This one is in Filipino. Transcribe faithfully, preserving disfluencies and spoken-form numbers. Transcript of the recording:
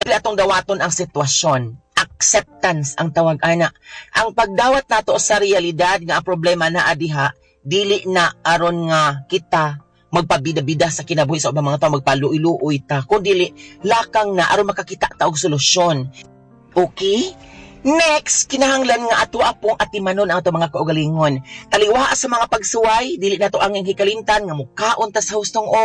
dili atong dawaton ang sitwasyon. Acceptance ang tawag ana. Ang pagdawat nato sa realidad nga ang problema na adiha, dili na aron nga kita magpabida-bida sa kinabuhi sa ubang mga tao, magpaluoy-luoy ta, kundi lakang na aron makakita ta og solusyon. Okay? Next, kinahanglan nga ato apong atimanon ang ato mga kaugalingon. Taliwa sa mga pagsuway, dili nato ang hikalintan nga mukaon ta sa hustong